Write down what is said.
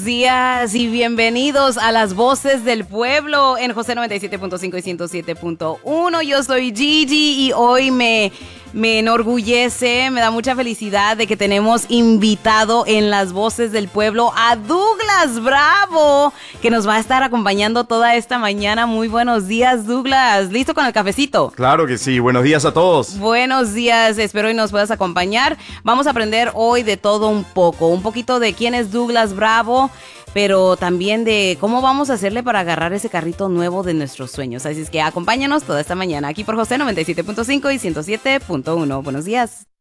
días y bienvenidos a las Voces del Pueblo en José 97.5 y 107.1. Yo soy Gigi y hoy me enorgullece, me da mucha felicidad de que tenemos invitado en las Voces del Pueblo a Douglas Bravo, que nos va a estar acompañando toda esta mañana. Muy buenos días, Douglas. ¿Listo con el cafecito? Claro que sí. Buenos días a todos. Buenos días. Espero y nos puedas acompañar. Vamos a aprender hoy de todo un poco. Un poquito de quién es Douglas Bravo, pero también de cómo vamos a hacerle para agarrar ese carrito nuevo de nuestros sueños. Así es que acompáñanos toda esta mañana aquí por José 97.5 y 107.1. Buenos días.